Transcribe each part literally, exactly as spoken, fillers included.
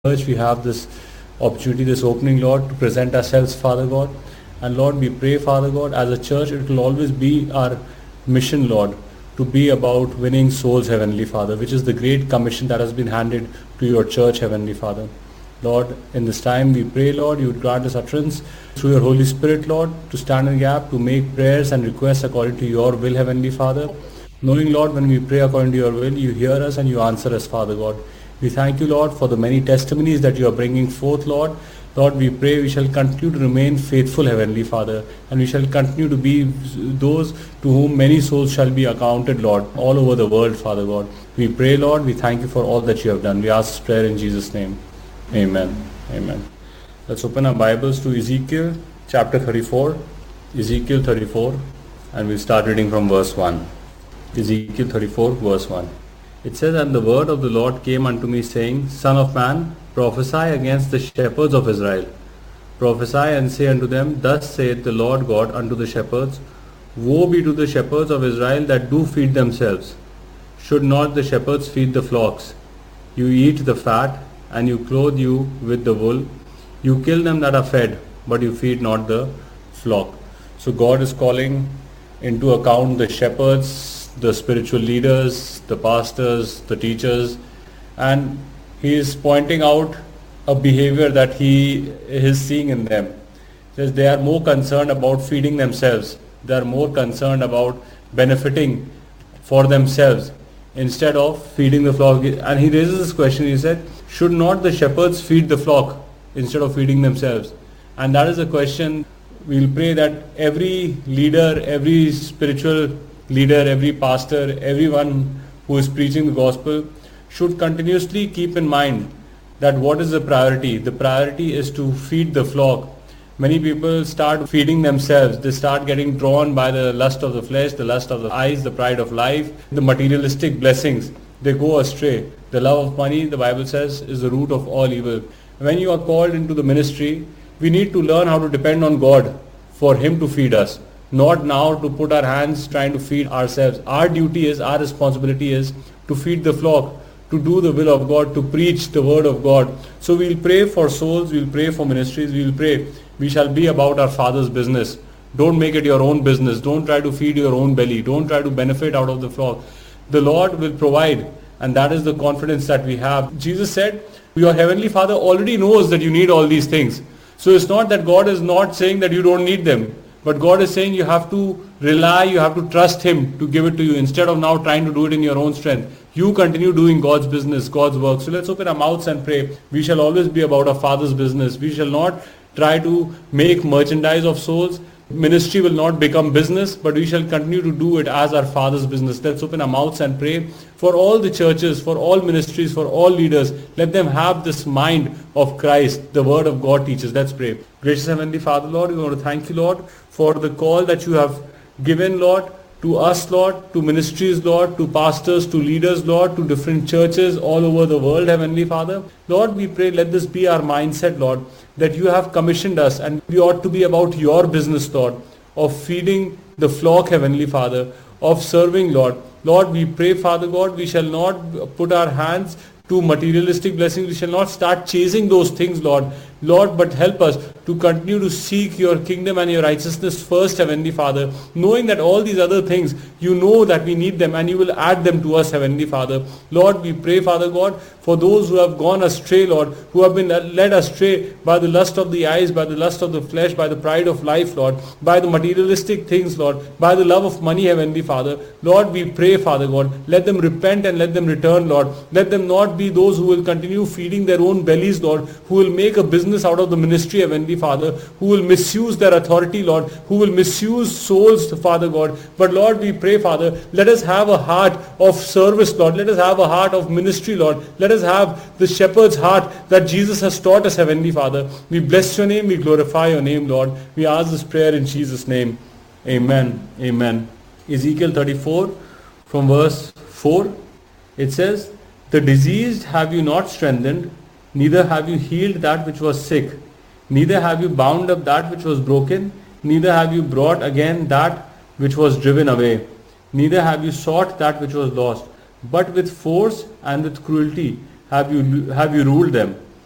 church, we have this opportunity, this opening, Lord, to present ourselves, Father God. And Lord, we pray, Father God, as a church, it will always be our mission, Lord, to be about winning souls, Heavenly Father, which is the great commission that has been handed to your church, Heavenly Father. Lord, in this time we pray, Lord, you would grant us utterance through your Holy Spirit, Lord, to stand in the gap, to make prayers and requests according to your will, Heavenly Father. Knowing, Lord, when we pray according to your will, you hear us and you answer us, Father God. We thank you, Lord, for the many testimonies that you are bringing forth, Lord. Lord, we pray we shall continue to remain faithful, Heavenly Father, and we shall continue to be those to whom many souls shall be accounted, Lord, all over the world, Father God. We pray, Lord, we thank you for all that you have done. We ask this prayer in Jesus' name. Amen. Amen. Let's open our Bibles to Ezekiel chapter thirty-four. Ezekiel thirty-four, and we'll start reading from verse one. Ezekiel thirty-four, verse one. It says, "And the word of the Lord came unto me, saying, Son of man, prophesy against the shepherds of Israel. Prophesy and say unto them, Thus saith the Lord God unto the shepherds, Woe be to the shepherds of Israel that do feed themselves. Should not the shepherds feed the flocks? You eat the fat, and you clothe you with the wool. You kill them that are fed, but you feed not the flock." So God is calling into account the shepherds, the spiritual leaders, the pastors, the teachers, and he is pointing out a behavior that he is seeing in them. He says they are more concerned about feeding themselves. They are more concerned about benefiting for themselves instead of feeding the flock. And he raises this question, he said, should not the shepherds feed the flock instead of feeding themselves? And that is a question. We'll pray that every leader, every spiritual leader, every pastor, everyone who is preaching the gospel should continuously keep in mind that what is the priority? The priority is to feed the flock. Many people start feeding themselves. They start getting drawn by the lust of the flesh, the lust of the eyes, the pride of life, the materialistic blessings. They go astray. The love of money, the Bible says, is the root of all evil. When you are called into the ministry, we need to learn how to depend on God for Him to feed us. Not now to put our hands trying to feed ourselves. Our duty is, our responsibility is to feed the flock, to do the will of God, to preach the word of God. So we'll pray for souls, we'll pray for ministries, we'll pray. We shall be about our Father's business. Don't make it your own business. Don't try to feed your own belly. Don't try to benefit out of the flock. The Lord will provide, and that is the confidence that we have. Jesus said, your Heavenly Father already knows that you need all these things. So it's not that God is not saying that you don't need them. But God is saying you have to rely, you have to trust Him to give it to you instead of now trying to do it in your own strength. You continue doing God's business, God's work. So let's open our mouths and pray. We shall always be about our Father's business. We shall not try to make merchandise of souls. Ministry will not become business, but we shall continue to do it as our Father's business. Let's open our mouths and pray for all the churches, for all ministries, for all leaders. Let them have this mind of Christ, the Word of God teaches. Let's pray. Gracious Heavenly Father, Lord, we want to thank you, Lord, for the call that you have given, Lord, to us, Lord, to ministries, Lord, to pastors, to leaders, Lord, to different churches all over the world, Heavenly Father. Lord, we pray, let this be our mindset, Lord, that you have commissioned us and we ought to be about your business, Lord, of feeding the flock, Heavenly Father, of serving, Lord. Lord, we pray, Father God, we shall not put our hands to materialistic blessings. We shall not start chasing those things, Lord. Lord, but help us to continue to seek your kingdom and your righteousness first, Heavenly Father, knowing that all these other things, you know that we need them and you will add them to us, Heavenly Father. Lord, we pray, Father God, for those who have gone astray, Lord, who have been led astray by the lust of the eyes, by the lust of the flesh, by the pride of life, Lord, by the materialistic things, Lord, by the love of money, Heavenly Father. Lord, we pray, Father God, let them repent and let them return, Lord. Let them not be those who will continue feeding their own bellies, Lord, who will make a business out of the ministry, Heavenly Father, who will misuse their authority, Lord, who will misuse souls, Father God. But Lord, we pray, Father, let us have a heart of service, Lord. Let us have a heart of ministry, Lord. Let us have the shepherd's heart that Jesus has taught us, Heavenly Father. We bless your name, we glorify your name, Lord. We ask this prayer in Jesus' name. Amen. Amen. Ezekiel thirty-four from verse four, it says, the diseased have you not strengthened, neither have you healed that which was sick, neither have you bound up that which was broken, neither have you brought again that which was driven away, neither have you sought that which was lost, but with force and with cruelty have you have you ruled them.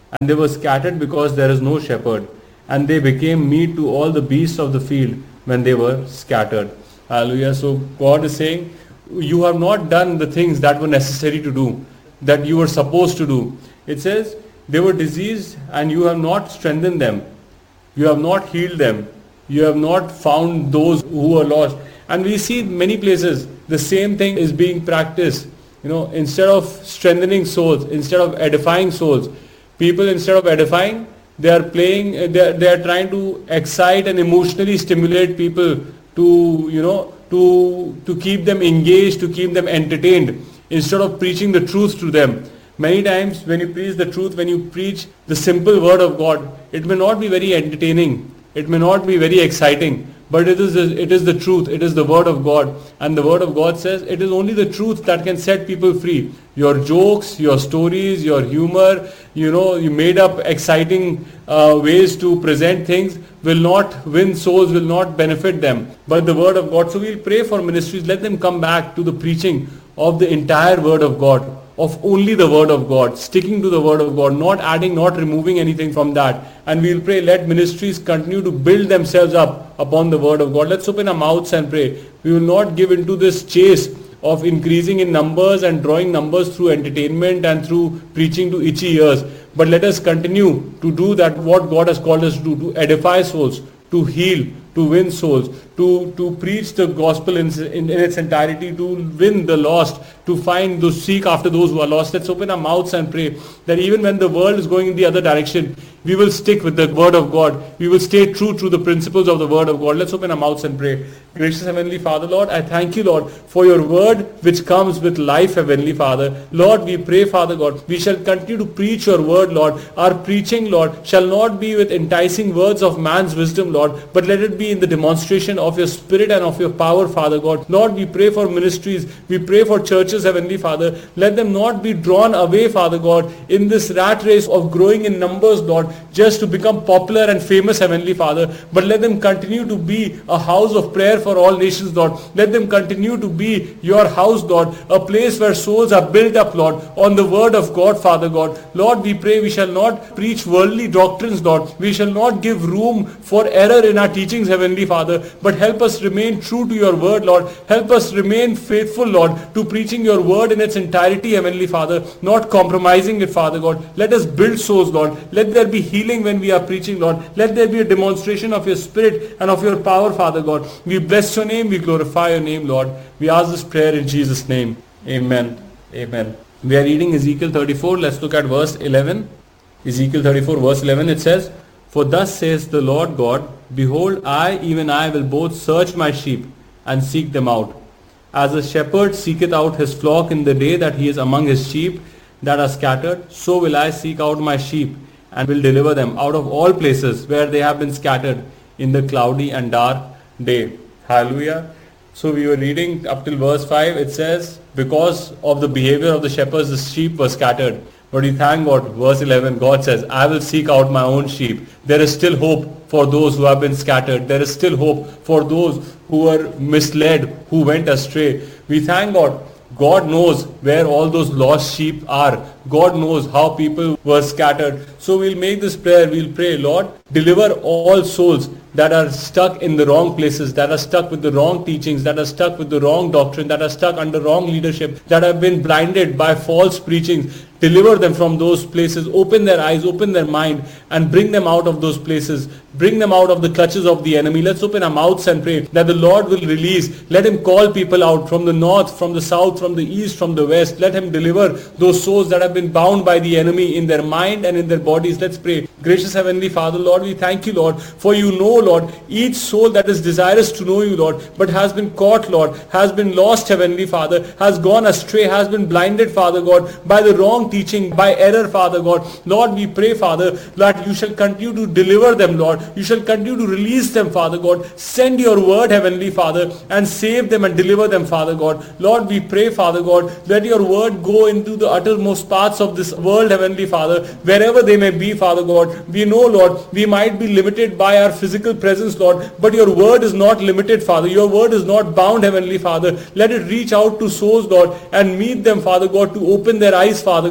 and they were scattered because there is no shepherd, and they became meat to all the beasts of the field when they were scattered. Hallelujah. So God is saying, you have not done the things that were necessary to do, that you were supposed to do. It says, they were diseased and you have not strengthened them. You have not healed them. You have not found those who were lost. And we see in many places the same thing is being practiced. You know, instead of strengthening souls, instead of edifying souls, people instead of edifying, they are playing, they are, they are trying to excite and emotionally stimulate people to, you know, to, to keep them engaged, to keep them entertained, instead of preaching the truth to them. Many times when you preach the truth, when you preach the simple word of God, it may not be very entertaining, it may not be very exciting, but it is, the, it is the truth, it is the word of God. And the word of God says it is only the truth that can set people free. Your jokes, your stories, your humor, you know, you made up exciting uh, ways to present things will not win souls, will not benefit them. But the word of God, so we'll pray for ministries, let them come back to the preaching of the entire word of God, of only the word of God, sticking to the word of God, not adding, not removing anything from that. And we'll pray, let ministries continue to build themselves up upon the word of God. Let's open our mouths and pray. We will not give into this chase of increasing in numbers and drawing numbers through entertainment and through preaching to itchy ears. But let us continue to do that what God has called us to do, to edify souls, to heal, to win souls, to, to preach the gospel in, in, in its entirety, to win the lost, to find those, seek after those who are lost. Let's open our mouths and pray that even when the world is going in the other direction, we will stick with the word of God. We will stay true to the principles of the word of God. Let's open our mouths and pray. Gracious Heavenly Father, Lord, I thank you, Lord, for your word which comes with life, Heavenly Father. Lord, we pray, Father God, we shall continue to preach your word, Lord. Our preaching, Lord, shall not be with enticing words of man's wisdom, Lord, but let it be in the demonstration of your spirit and of your power, Father God. Lord, we pray for ministries. We pray for churches, Heavenly Father. Let them not be drawn away, Father God, in this rat race of growing in numbers, Lord, just to become popular and famous, Heavenly Father. But let them continue to be a house of prayer for all nations, Lord. Let them continue to be your house, Lord, a place where souls are built up, Lord, on the word of God, Father God. Lord, we pray we shall not preach worldly doctrines, Lord. We shall not give room for error in our teachings, Heavenly Father, but help us remain true to your word, Lord. Help us remain faithful, Lord, to preaching your word in its entirety, Heavenly Father, not compromising it, Father God. Let us build souls, Lord. Let there be healing when we are preaching, Lord. Let there be a demonstration of your spirit and of your power, Father God. We bless your name. We glorify your name, Lord. We ask this prayer in Jesus' name. Amen. Amen. We are reading Ezekiel thirty-four. Let's look at verse eleven. Ezekiel thirty-four, verse eleven. It says, "For thus says the Lord God, Behold, I, even I, will both search my sheep and seek them out. As a shepherd seeketh out his flock in the day that he is among his sheep that are scattered, so will I seek out my sheep and will deliver them out of all places where they have been scattered in the cloudy and dark day." Hallelujah. So we were reading up till verse five. It says, because of the behavior of the shepherds, the sheep were scattered. But we thank God, verse eleven, God says, I will seek out my own sheep. There is still hope for those who have been scattered. There is still hope for those who were misled, who went astray. We thank God. God knows where all those lost sheep are. God knows how people were scattered. So we'll make this prayer. We'll pray, Lord, deliver all souls that are stuck in the wrong places, that are stuck with the wrong teachings, that are stuck with the wrong doctrine, that are stuck under wrong leadership, that have been blinded by false preachings. Deliver them from those places. Open their eyes, open their mind, and bring them out of those places. Bring them out of the clutches of the enemy. Let's open our mouths and pray that the Lord will release. Let him call people out from the north, from the south, from the east, from the west. Let him deliver those souls that have been bound by the enemy in their mind and in their bodies. Let's pray. Gracious Heavenly Father, Lord, we thank you, Lord, for you know, Lord, each soul that is desirous to know you, Lord, but has been caught, Lord, has been lost, Heavenly Father, has gone astray, has been blinded, Father God, by the wrong teaching, by error, Father God. Lord, we pray, Father, that you shall continue to deliver them, Lord. You shall continue to release them, Father God. Send your word, Heavenly Father, and save them and deliver them, Father God. Lord, we pray, Father God, let your word go into the uttermost parts of this world, Heavenly Father, wherever they may be, Father God. We know, Lord, we might be limited by our physical presence, Lord, but your word is not limited, Father. Your word is not bound, Heavenly Father. Let it reach out to souls, Lord, and meet them, Father God, to open their eyes, Father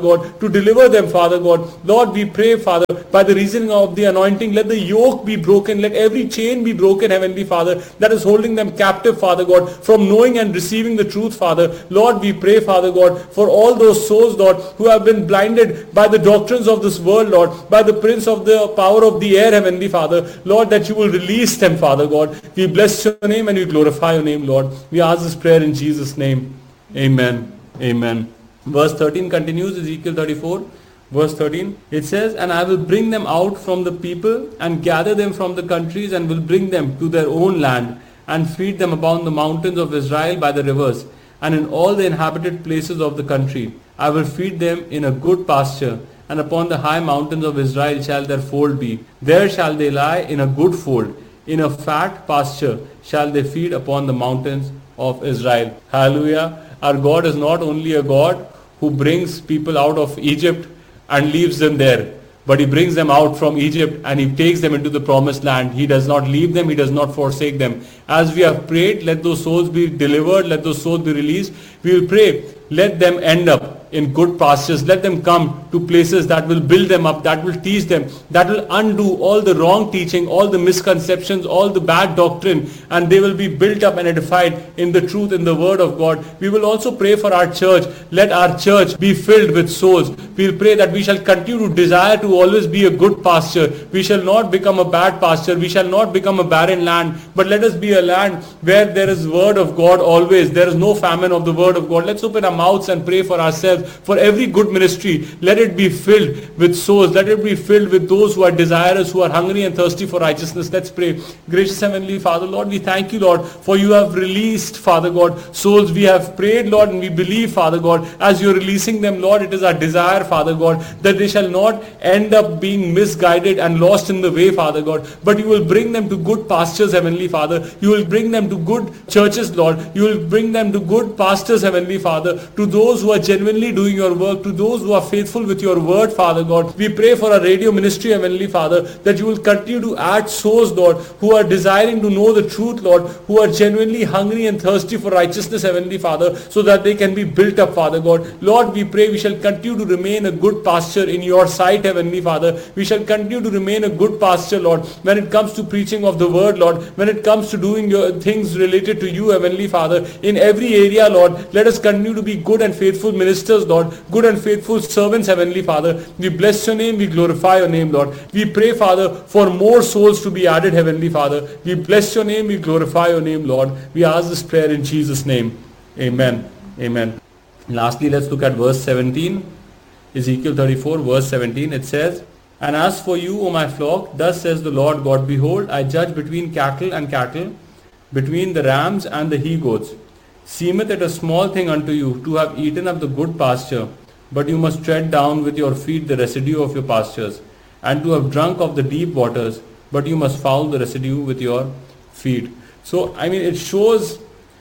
God, to deliver them, Father God. Lord, we pray, Father, by the reason of the anointing, let the yoke be broken, let every chain be broken, Heavenly Father, that is holding them captive, Father God, from knowing and receiving the truth, Father. Lord, we pray, Father God, for all those souls, Lord, who have been blinded by the doctrines of this world, Lord, by the prince of the power of the air, Heavenly Father. Lord, that you will release them, Father God. We bless your name and we glorify your name, Lord. We ask this prayer in Jesus' name. Amen. Amen. Verse thirteen continues, Ezekiel thirty-four. Verse thirteen, it says, and I will bring them out from the people and gather them from the countries and will bring them to their own land and feed them upon the mountains of Israel by the rivers and in all the inhabited places of the country. I will feed them in a good pasture, and upon the high mountains of Israel shall their fold be. There shall they lie in a good fold. In a fat pasture shall they feed upon the mountains of Israel. Hallelujah. Our God is not only a God who brings people out of Egypt and leaves them there, but he brings them out from Egypt and he takes them into the promised land. He does not leave them, he does not forsake them. As we have prayed, let those souls be delivered, let those souls be released. We will pray, let them end up in good pastures. Let them come to places that will build them up, that will teach them, that will undo all the wrong teaching, all the misconceptions, all the bad doctrine, and they will be built up and edified in the truth, in the word of God. We will also pray for our church. Let our church be filled with souls. We will pray that we shall continue to desire to always be a good pasture. We shall not become a bad pasture. We shall not become a barren land, but let us be a land where there is word of God always. There is no famine of the word of God. Let's open our mouths and pray for ourselves. For every good ministry, let it be filled with souls. Let it be filled with those who are desirous, who are hungry and thirsty for righteousness. Let's pray. Gracious Heavenly Father, Lord, we thank you, Lord, for you have released, Father God, souls. We have prayed, Lord, and we believe, Father God, as you're releasing them, Lord, it is our desire, Father God, that they shall not end up being misguided and lost in the way, Father God, but you will bring them to good pastures, Heavenly Father. You will bring them to good churches, Lord. You will bring them to good pastors, Heavenly Father, to those who are genuinely doing your work, to those who are faithful with your word, Father God. We pray for our radio ministry, Heavenly Father, that you will continue to add souls, Lord, who are desiring to know the truth, Lord, who are genuinely hungry and thirsty for righteousness, Heavenly Father, so that they can be built up, Father God. Lord, we pray we shall continue to remain a good pasture in your sight, Heavenly Father. We shall continue to remain a good pasture, Lord, when it comes to preaching of the word, Lord, when it comes to doing your things related to you, Heavenly Father, in every area, Lord. Let us continue to be good and faithful ministers, Lord, good and faithful servants, Heavenly Father. We bless your name, we glorify your name, Lord. We pray, Father, for more souls to be added, Heavenly Father. We bless your name, we glorify your name, Lord. We ask this prayer in Jesus' name. Amen. Amen. Lastly, let's look at verse seventeen. Ezekiel thirty-four, verse seventeen. It says, and as for you, O my flock, thus says the Lord God, behold, I judge between cattle and cattle, between the rams and the he-goats. Seemeth it a small thing unto you to have eaten up the good pasture, but you must tread down with your feet the residue of your pastures, and to have drunk of the deep waters, but you must foul the residue with your feet. So, I mean, it shows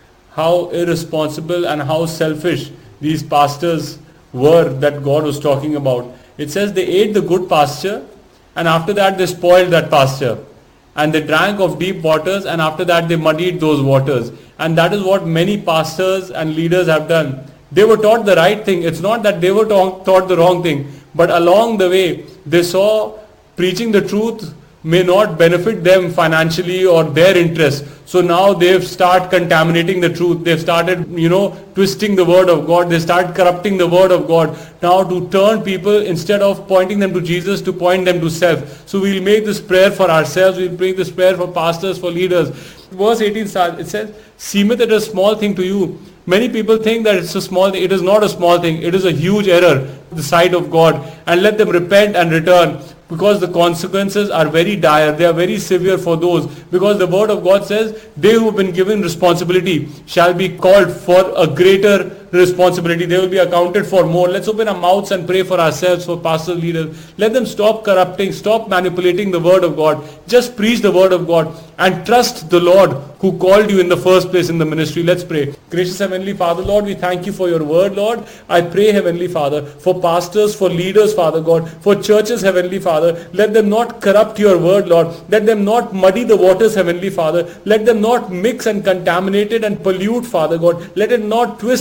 how irresponsible and how selfish these pastors were that God was talking about. It says they ate the good pasture, and after that they spoiled that pasture. And they drank of deep waters, and after that they muddied those waters. And that is what many pastors and leaders have done. They were taught the right thing. It's not that they were taught the wrong thing, but along the way they saw preaching the truth may not benefit them financially or their interest. So now they've started contaminating the truth. They've started, you know, twisting the word of God. They start corrupting the word of God. Now to turn people, instead of pointing them to Jesus, to point them to self. So we'll make this prayer for ourselves. We'll make this prayer for pastors, for leaders. Verse eighteen starts, it says, seemeth it a small thing to you. Many people think that it's a small thing. It is not a small thing. It is a huge error in the sight of God. And let them repent and return, because the consequences are very dire. They are very severe for those. Because the word of God says, they who have been given responsibility shall be called for a greater responsibility. They will be accounted for more. Let's open our mouths and pray for ourselves, for pastors, leaders. Let them stop corrupting, stop manipulating the word of God. Just preach the word of God and trust the Lord who called you in the first place in the ministry. Let's pray. Gracious Heavenly Father, Lord, we thank you for your word, Lord. I pray, Heavenly Father, for pastors, for leaders, Father God, for churches, Heavenly Father. Let them not corrupt your word, Lord. Let them not muddy the waters, Heavenly Father. Let them not mix and contaminate it and pollute, Father God. Let it not twist and turn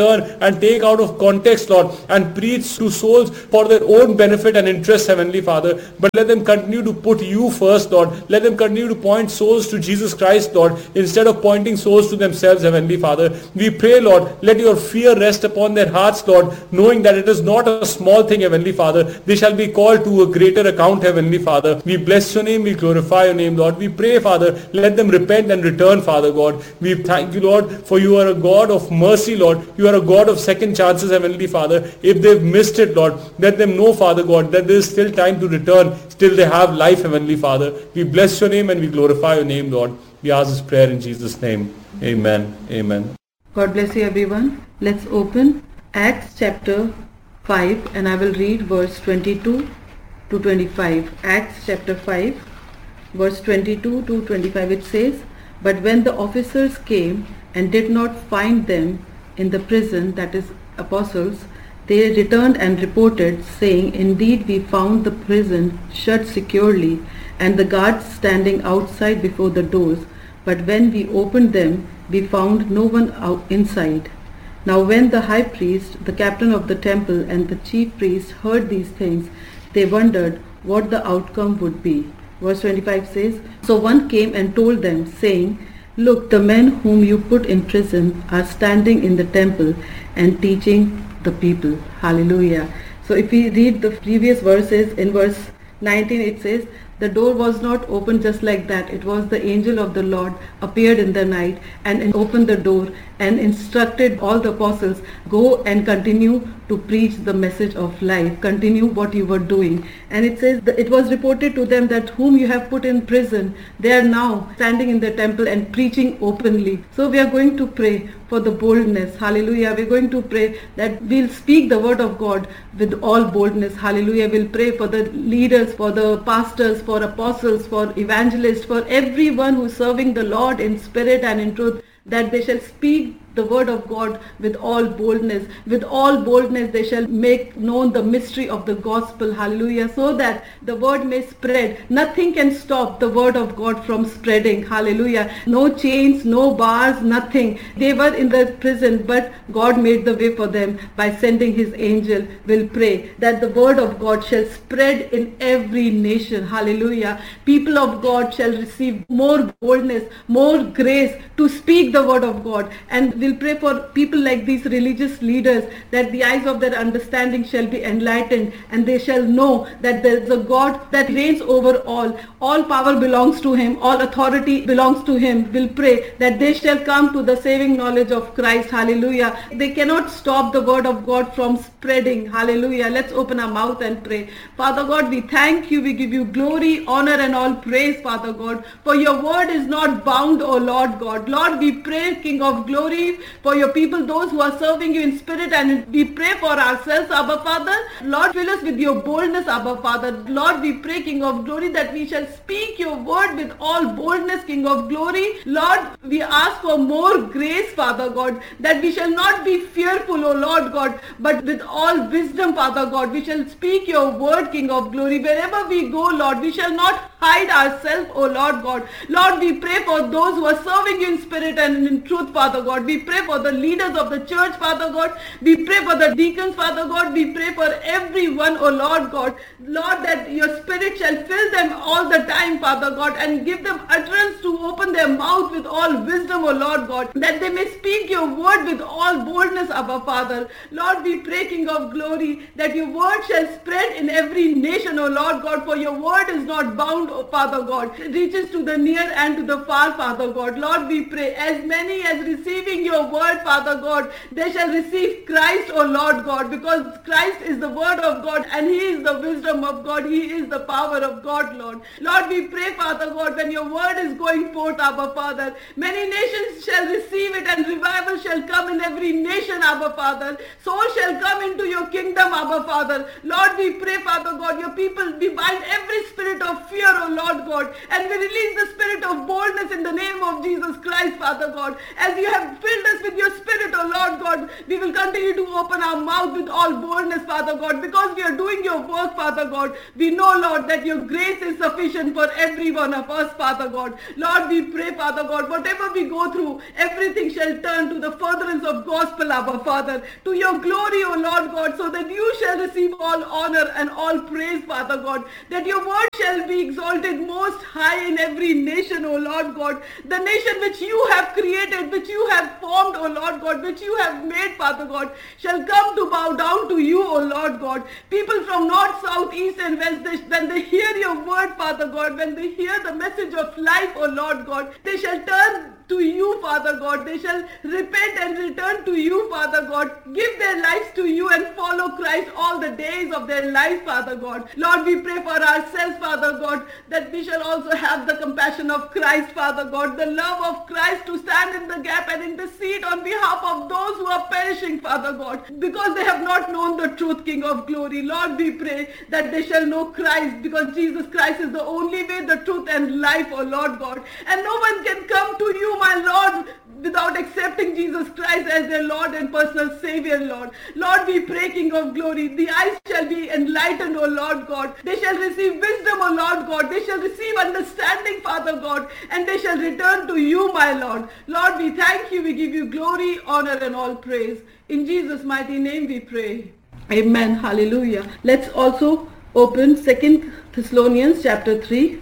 turn and take out of context, Lord, and preach to souls for their own benefit and interest, Heavenly Father. But let them continue to put you first, Lord. Let them continue to point souls to Jesus Christ, Lord, instead of pointing souls to themselves, Heavenly Father. We pray, Lord, let your fear rest upon their hearts, Lord, knowing that it is not a small thing, Heavenly Father. They shall be called to a greater account, Heavenly Father. We bless your name, we glorify your name, Lord. We pray, Father, let them repent and return, Father God. We thank you, Lord, for you are a God of mercy, Lord. You are a God of second chances, Heavenly Father. If they've missed it, Lord, let them know, Father God, that there is still time to return, still they have life, Heavenly Father. We bless your name and we glorify your name, Lord. We ask this prayer in Jesus' name. Amen. Amen. God bless you, everyone. Let's open Acts chapter five, and I will read verse twenty-two to twenty-five. Acts chapter five, verse twenty-two to twenty-five. It says, "But when the officers came and did not find them in the prison," that is apostles, "they returned and reported, saying, Indeed, we found the prison shut securely, and the guards standing outside before the doors. But when we opened them, we found no one out inside. Now when the high priest, the captain of the temple, and the chief priest heard these things, they wondered what the outcome would be." Verse twenty-five says, "So one came and told them, saying, Look, the men whom you put in prison are standing in the temple and teaching the people." Hallelujah. So if we read the previous verses, in verse nineteen it says, the door was not opened just like that. It was the angel of the Lord appeared in the night and opened the door and instructed all the apostles, go and continue to preach the message of life, continue what you were doing. And it says that it was reported to them that whom you have put in prison, they are now standing in the temple and preaching openly. So we are going to pray for the boldness. Hallelujah. We're going to pray that we'll speak the word of God with all boldness. Hallelujah. We'll pray for the leaders, for the pastors, for apostles, for evangelists, for everyone who's serving the Lord in spirit and in truth, that they shall speak the word of God with all boldness. With all boldness they shall make known the mystery of the gospel. Hallelujah. So that the word may spread. Nothing can stop the word of God from spreading. Hallelujah. No chains, no bars, nothing. They were in the prison, but God made the way for them by sending his angel. We'll pray that the word of God shall spread in every nation. Hallelujah. People of God shall receive more boldness, more grace to speak the word of God. And we'll pray for people like these religious leaders, that the eyes of their understanding shall be enlightened and they shall know that there is a God that reigns over all. All power belongs to him. All authority belongs to him. We'll pray that they shall come to the saving knowledge of Christ. Hallelujah. They cannot stop the word of God from spreading. Hallelujah. Let's open our mouth and pray. Father God, we thank you. We give you glory, honor and all praise, Father God, for your word is not bound, O Lord God. Lord, we pray, King of glory, for your people, those who are serving you in spirit, and we pray for ourselves, Abba Father. Lord, fill us with your boldness, Abba Father. Lord, we pray, King of glory, that we shall speak your word with all boldness, King of glory. Lord, we ask for more grace, Father God, that we shall not be fearful, O Lord God, but with all wisdom, Father God, we shall speak your word, King of glory. Wherever we go, Lord, we shall not hide ourselves, O Lord God. Lord, we pray for those who are serving you in spirit and in truth, Father God. We pray for the leaders of the church, Father God. We pray for the deacons, Father God. We pray for everyone, O Lord God. Lord, that your spirit shall fill them all the time, Father God, and give them utterance to open their mouth with all wisdom, O Lord God, that they may speak your word with all boldness, Abba Father. Lord, we pray, King of glory, that your word shall spread in every nation, O Lord God, for your word is not bound, O Father God. It reaches to the near and to the far, Father God. Lord, we pray, as many as receiving your word, Father God, they shall receive Christ, O Lord God, because Christ is the word of God and he is the wisdom of God. He is the power of God, Lord. Lord, we pray, Father God, when your word is going forth, Abba Father, many nations shall receive it and revival shall come in every nation, Abba Father. Souls shall come into your kingdom, Abba Father. Lord, we pray, Father God, your people, we bind every spirit of fear, O oh Lord God, and we release the spirit of boldness in the name of Jesus Christ, Father God. As you have filled us with your spirit, oh Lord God, we will continue to open our mouth with all boldness, Father God, because we are doing your work, Father God. We know, Lord, that your grace is sufficient for every one of us, Father God. Lord, we pray, Father God, whatever we go through, everything shall turn to the furtherance of gospel, Abba Father, to your glory, O Lord God, so that you shall receive all honor and all praise, Father God, that your word shall be exalted most high in every nation, O Lord God, the nation which you have created, which you have formed, O Lord God, which you have made, Father God, shall come to bow down to you, O Lord God. People from north, south, east and west, they, when they hear your word, Father God, when they hear the message of life, O Lord God, they shall turn to you, Father God. They shall repent and return to you, Father God. Give their lives to you and follow Christ all the days of their life, Father God. Lord, we pray for ourselves, Father God, that we shall also have the compassion of Christ, Father God, the love of Christ to stand in the gap and intercede on behalf of those who are perishing, Father God, because they have not known the truth, King of glory. Lord, we pray that they shall know Christ, because Jesus Christ is the only way, the truth and life, O Lord God. And no one can come to you, my Lord, without accepting Jesus Christ as their Lord and personal Savior, Lord. Lord, we pray, King of glory, the eyes shall be enlightened, O Lord God. They shall receive wisdom, O Lord God. They shall receive understanding, Father God, and they shall return to you, my Lord. Lord, we thank you. We give you glory, honor, and all praise. In Jesus' mighty name we pray. Amen. Hallelujah. Let's also open Second Thessalonians chapter three.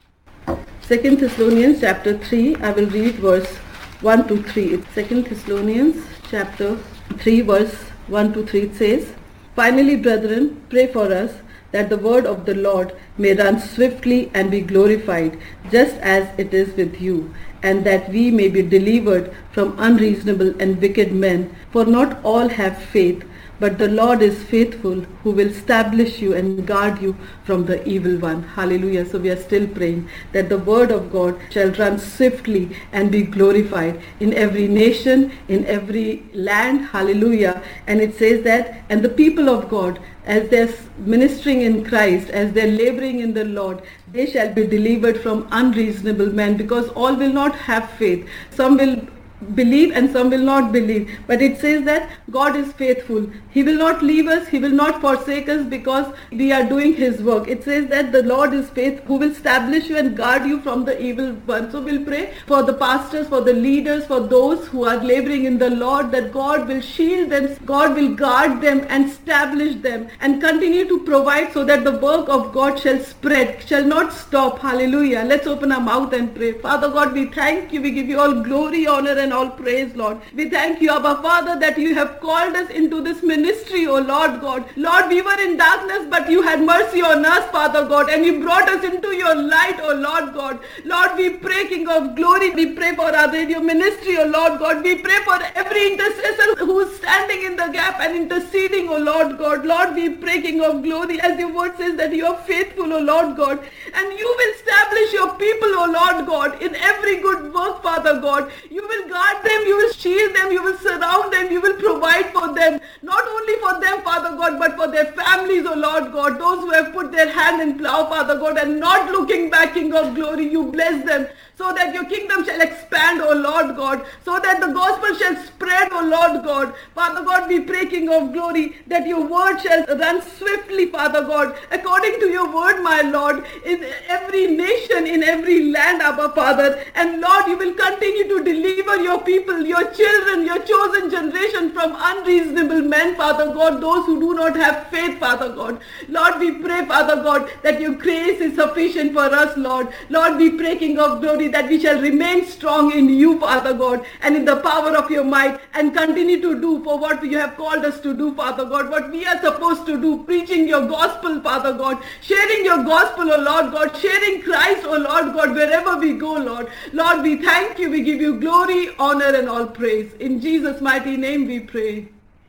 Second Thessalonians chapter three, I will read verse one to three. It's Second Thessalonians chapter three, verse one to three. It says, "Finally, brethren, pray for us, that the word of the Lord may run swiftly and be glorified, just as it is with you, and that we may be delivered from unreasonable and wicked men. For not all have faith, but the Lord is faithful, who will establish you and guard you from the evil one." Hallelujah. So we are still praying that the word of God shall run swiftly and be glorified in every nation, in every land. Hallelujah. And it says that, and the people of God, as they're ministering in Christ, as they're laboring in the Lord, they shall be delivered from unreasonable men, because all will not have faith. Some will believe and some will not believe, but it says that God is faithful. He will not leave us, he will not forsake us, because we are doing his work. It says that the Lord is faithful, who will establish you and guard you from the evil one. So we'll pray for the pastors, for the leaders, for those who are laboring in the Lord, that God will shield them, God will guard them and establish them and continue to provide, so that the work of God shall spread, shall not stop. Hallelujah. Let's open our mouth and pray. Father God, we thank you. We give you all glory, honor, and all praise, Lord. We thank you, Abba Father, that you have called us into this ministry, O Lord God. Lord, we were in darkness, but you had mercy on us, Father God, and you brought us into your light, O Lord God. Lord, we pray, King of glory, we pray for our radio ministry, O Lord God. We pray for every intercessor who is standing in the gap and interceding, O Lord God. Lord, we pray, King of glory, as your word says that you are faithful, O Lord God, and you will establish your people, O Lord God, in every good work, Father God. You will guard them, you will shield them, you will surround them, you will provide for them, not only for them, Father God, but for their families, O Lord God, those who have put their hand in plow, Father God, and not looking back, King of glory. You bless them, so that your kingdom shall expand, O Lord God, so that the gospel shall spread, O Lord God. Father God, we pray, King of glory, that your word shall run swiftly, Father God, according to your word, my Lord, in every nation, in every land, Abba Father. And Lord, you will continue to deliver your people, your children, your chosen generation from unreasonable men, Father God, those who do not have faith, Father God. Lord, we pray, Father God, that your grace is sufficient for us, Lord. Lord, we pray, King of glory, that we shall remain strong in you, Father God, and in the power of your might, and continue to do for what you have called us to do, Father God, what we are supposed to do, preaching your gospel, Father God, sharing your gospel, O Lord God, sharing Christ, O Lord God, wherever we go, Lord. Lord, we thank you, we give you glory, honor, and all praise. In Jesus' mighty name we pray.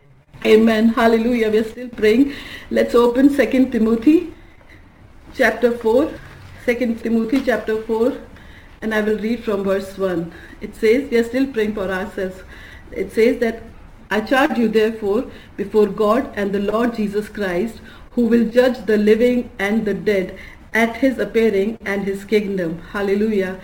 Amen. Hallelujah. We are still praying. Let's open Second Timothy chapter four. Second Timothy chapter four. And I will read from verse one. It says, we are still praying for ourselves. It says that, "I charge you therefore before God and the Lord Jesus Christ, who will judge the living and the dead at his appearing and his kingdom. Hallelujah.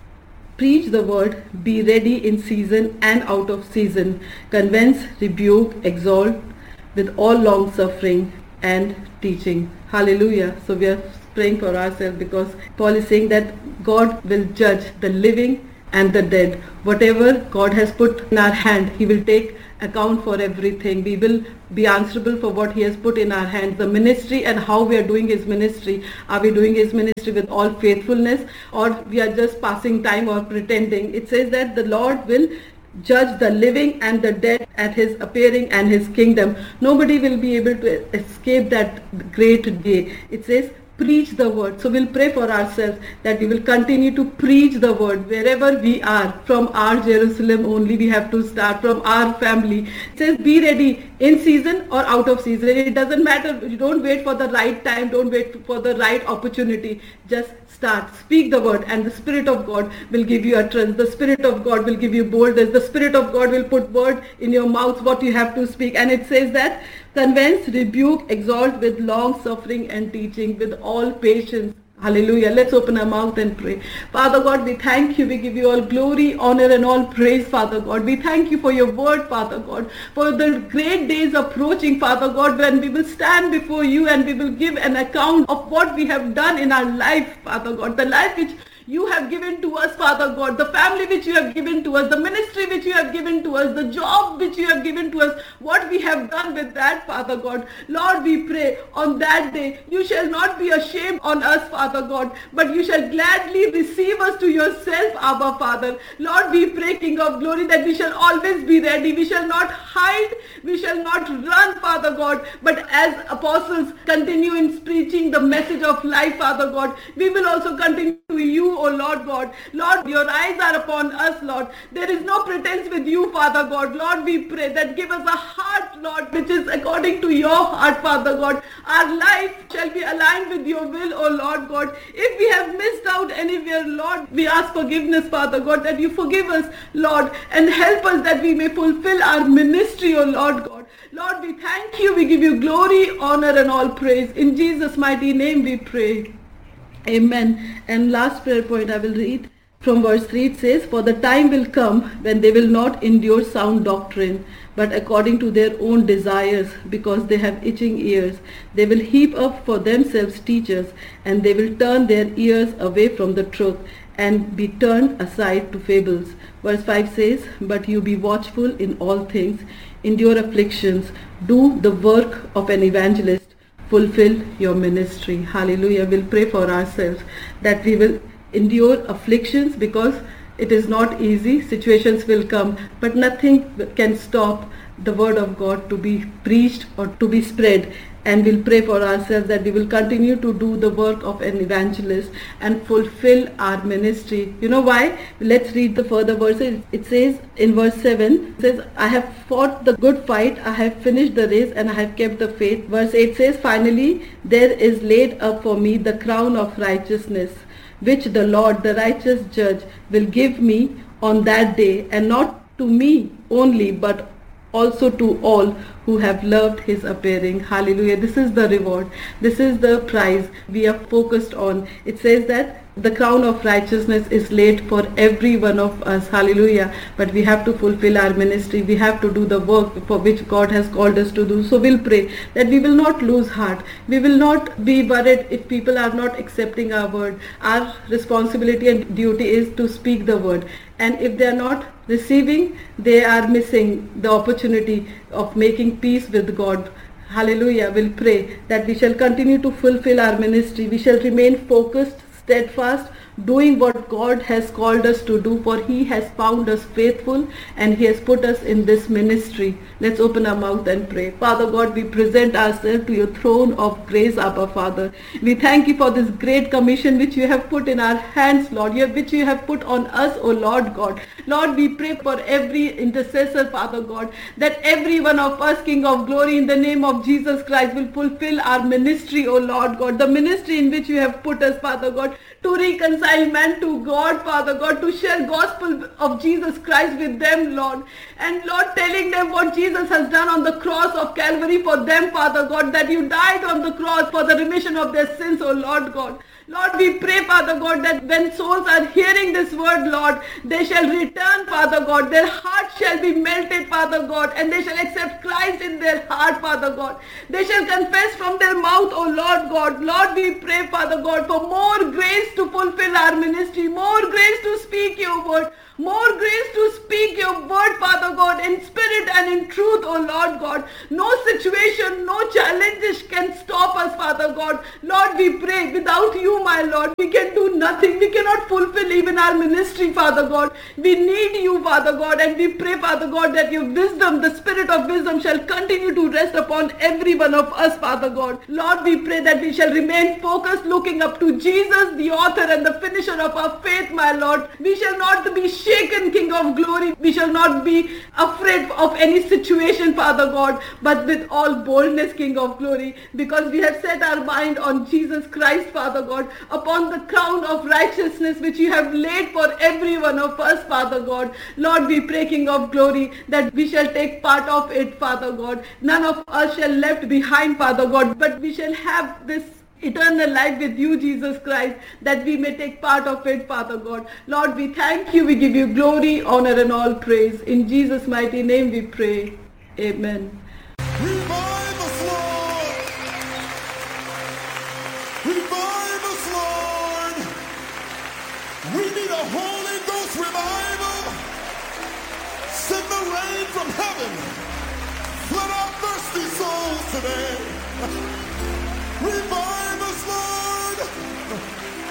Preach the word, be ready in season and out of season. Convince, rebuke, exhort with all long suffering and teaching. Hallelujah. So we are praying for ourselves, because Paul is saying that God will judge the living and the dead. Whatever God has put in our hand, he will take account for everything. We will be answerable for what he has put in our hands. The ministry and how we are doing his ministry. Are we doing his ministry with all faithfulness, or we are just passing time or pretending? It says that the Lord will judge the living and the dead at his appearing and his kingdom. Nobody will be able to escape that great day. It says, preach the word. So we'll pray for ourselves that we will continue to preach the word wherever we are. From our Jerusalem only we have to start, from our family. It says be ready in season or out of season. It doesn't matter. You don't wait for the right time. Don't wait for the right opportunity. Just start. Speak the word, and the Spirit of God will give you utterance. The Spirit of God will give you boldness. The Spirit of God will put word in your mouth what you have to speak. And it says that convince, rebuke, exhort with long suffering and teaching, with all patience. Hallelujah. Let's open our mouth and pray. Father God, we thank you. We give you all glory, honor and all praise, Father God. We thank you for your word, Father God, for the great days approaching, Father God, when we will stand before you and we will give an account of what we have done in our life, Father God, the life which you have given to us, Father God, the family which you have given to us, the ministry which you have given to us, the job which you have given to us, what we have done with that, Father God. Lord, we pray on that day, you shall not be ashamed on us, Father God, but you shall gladly receive us to yourself, Abba, Father. Lord, we pray, King of glory, that we shall always be ready. We shall not hide. We shall not run, Father God, but as apostles continue in preaching the message of life, Father God, we will also continue to you, O Lord God. Lord, your eyes are upon us, Lord. There is no pretense with you, Father God. Lord, we pray that give us a heart, Lord, which is according to your heart, Father God. Our life shall be aligned with your will, O Lord God. If we have missed out anywhere, Lord, we ask forgiveness, Father God, that you forgive us, Lord, and help us that we may fulfill our ministry, O Lord God. Lord, we thank you. We give you glory, honor and all praise. In Jesus' mighty name we pray. Amen. And last prayer point I will read from verse three. It says, for the time will come when they will not endure sound doctrine, but according to their own desires, because they have itching ears, they will heap up for themselves teachers, and they will turn their ears away from the truth and be turned aside to fables. Verse five says, but you be watchful in all things, endure afflictions, do the work of an evangelist, fulfill your ministry. Hallelujah. We'll pray for ourselves that we will endure afflictions, because it is not easy. Situations will come, but nothing can stop the word of God to be preached or to be spread. And we'll pray for ourselves that we will continue to do the work of an evangelist and fulfill our ministry. You know why? Let's read the further verses. It says in verse seven, it says, I have fought the good fight, I have finished the race, and I have kept the faith. Verse eight says, finally, there is laid up for me the crown of righteousness, which the Lord, the righteous judge, will give me on that day, and not to me only, but also to all who have loved his appearing. Hallelujah. This is the reward. This is the prize we are focused on. It says that the crown of righteousness is laid for every one of us. Hallelujah. But we have to fulfill our ministry. We have to do the work for which God has called us to do. So we'll pray that we will not lose heart. We will not be worried if people are not accepting our word. Our responsibility and duty is to speak the word. And if they are not receiving, they are missing the opportunity of making peace with God. Hallelujah. We'll pray that we shall continue to fulfill our ministry. We shall remain focused, steadfast, doing what God has called us to do, for he has found us faithful and he has put us in this ministry. Let's open our mouth and pray. Father God, we present ourselves to your throne of grace, Abba Father. We thank you for this great commission which you have put in our hands, Lord, which you have put on us, O Lord God. Lord, we pray for every intercessor, Father God, that every one of us, King of glory, in the name of Jesus Christ, will fulfill our ministry, O Lord God, the ministry in which you have put us, Father God, to reconcile man to God, Father God, to share gospel of Jesus Christ with them, Lord. And Lord, telling them what Jesus has done on the cross of Calvary for them, Father God, that you died on the cross for the remission of their sins, O Lord God. Lord, we pray, Father God, that when souls are hearing this word, Lord, they shall return, Father God. Their heart shall be melted, Father God, and they shall accept Christ in their heart, Father God. They shall confess from their mouth, oh Lord God. Lord, we pray, Father God, for more grace to fulfill our ministry, more grace to speak your word, more grace to speak your word, Father God, in spirit and in truth, oh Lord God. No situation, no challenges can stop us, Father God. Lord, we pray, without you, my Lord, we can do nothing. We cannot fulfill even our ministry, Father God. We need you, Father God, and we pray, Father God, that your wisdom, the spirit of wisdom, shall continue to rest upon every one of us, Father God. Lord, we pray that we shall remain focused, looking up to Jesus, the author and the finisher of our faith, my Lord. We shall not be shaken, King of glory. We shall not be afraid of any situation, Father God, but with all boldness, King of glory, because we have set our mind on Jesus Christ, Father God, upon the crown of righteousness which you have laid for every one of us, Father God. Lord, we pray, King of glory, that we shall take part of it, Father God. None of us shall left behind, Father God, but we shall have this eternal life with you, Jesus Christ, that we may take part of it, Father God. Lord, we thank you. We give you glory, honor, and all praise. In Jesus' mighty name we pray. Amen. Revive us, Lord! Revive us, Lord! We need a Holy Ghost revival! Send the rain from heaven!